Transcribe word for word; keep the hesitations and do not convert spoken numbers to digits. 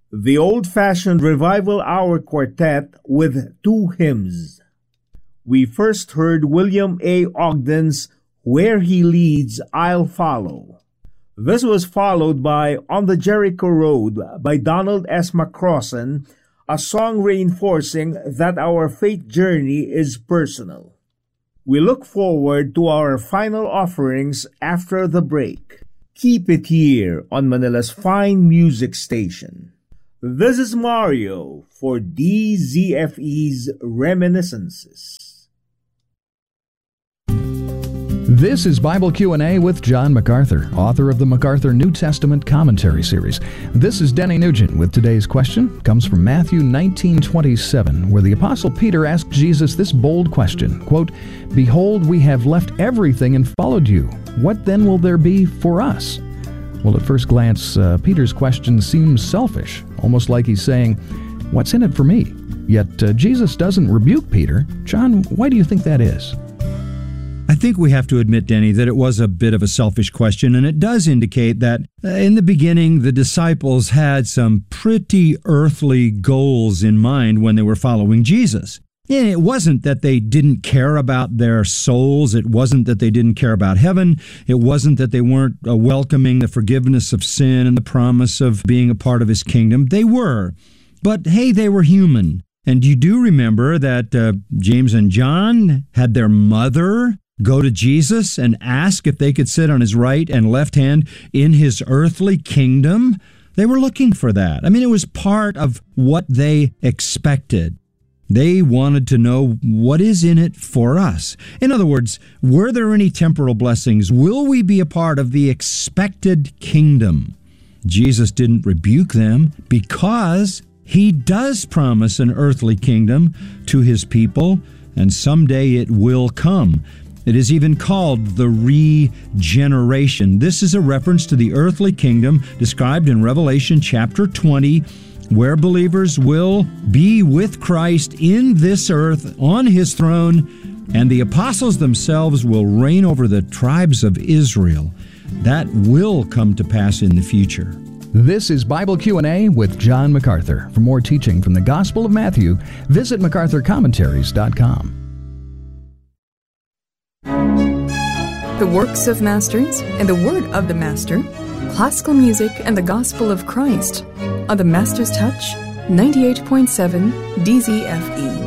the old-fashioned Revival Hour Quartet with two hymns. We first heard William A. Ogden's Where He Leads, I'll Follow. This was followed by On the Jericho Road by Donald S. McCrossan, a song reinforcing that our faith journey is personal. We look forward to our final offerings after the break. Keep it here on Manila's fine music station. This is Mario for D Z F E's Reminiscences. This is Bible Q and A with John MacArthur, author of the MacArthur New Testament Commentary Series. This is Denny Nugent with today's question. It comes from Matthew nineteen twenty-seven, where the Apostle Peter asked Jesus this bold question, quote, "Behold, we have left everything and followed you. What then will there be for us?" Well, at first glance, uh, Peter's question seems selfish, almost like he's saying, "What's in it for me?" Yet uh, Jesus doesn't rebuke Peter. John, why do you think that is? I think we have to admit, Denny, that it was a bit of a selfish question, and it does indicate that uh, in the beginning, the disciples had some pretty earthly goals in mind when they were following Jesus. And it wasn't that they didn't care about their souls. It wasn't that they didn't care about heaven. It wasn't that they weren't uh, welcoming the forgiveness of sin and the promise of being a part of His kingdom. They were. But hey, they were human. And you do remember that uh, James and John had their mother go to Jesus and ask if they could sit on His right and left hand in His earthly kingdom. They were looking for that. I mean, it was part of what they expected. They wanted to know what is in it for us. In other words, were there any temporal blessings? Will we be a part of the expected kingdom? Jesus didn't rebuke them because He does promise an earthly kingdom to His people, and someday it will come. It is even called the regeneration. This is a reference to the earthly kingdom described in Revelation chapter twenty, where believers will be with Christ in this earth on His throne, and the apostles themselves will reign over the tribes of Israel. That will come to pass in the future. This is Bible Q and A with John MacArthur. For more teaching from the Gospel of Matthew, visit macarthur commentaries dot com. The works of masters and the word of the master, classical music and the gospel of Christ on the Master's Touch, ninety-eight point seven D Z F E.